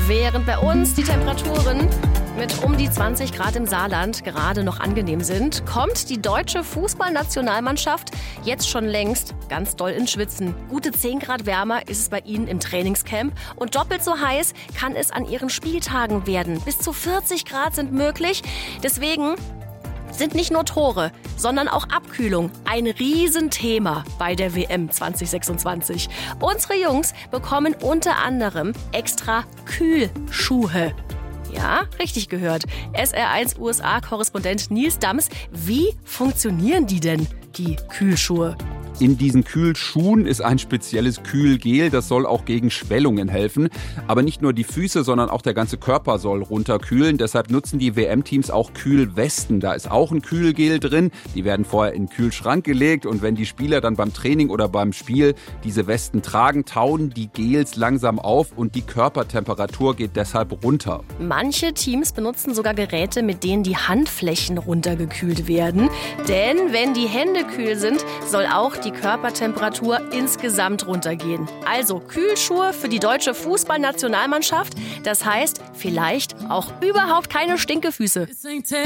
Während bei uns die Temperaturen mit um die 20 Grad im Saarland gerade noch angenehm sind, kommt die deutsche Fußballnationalmannschaft jetzt schon längst ganz doll ins Schwitzen. Gute 10 Grad wärmer ist es bei ihnen im Trainingscamp und doppelt so heiß kann es an ihren Spieltagen werden. Bis zu 40 Grad sind möglich. Deswegen sind nicht nur Tore, sondern auch Abkühlung ein Riesenthema bei der WM 2026. Unsere Jungs bekommen unter anderem extra Kühlschuhe. Ja, richtig gehört. SR1 USA-Korrespondent Nils Dams. Wie funktionieren die denn, die Kühlschuhe? In diesen Kühlschuhen ist ein spezielles Kühlgel, das soll auch gegen Schwellungen helfen. Aber nicht nur die Füße, sondern auch der ganze Körper soll runterkühlen. Deshalb nutzen die WM-Teams auch Kühlwesten. Da ist auch ein Kühlgel drin. Die werden vorher in den Kühlschrank gelegt. Und wenn die Spieler dann beim Training oder beim Spiel diese Westen tragen, tauen die Gels langsam auf und die Körpertemperatur geht deshalb runter. Manche Teams benutzen sogar Geräte, mit denen die Handflächen runtergekühlt werden. Denn wenn die Hände kühl sind, soll auch die Körpertemperatur insgesamt runtergehen. Also Kühlschuhe für die deutsche Fußballnationalmannschaft. Das heißt, vielleicht auch überhaupt keine Stinkefüße.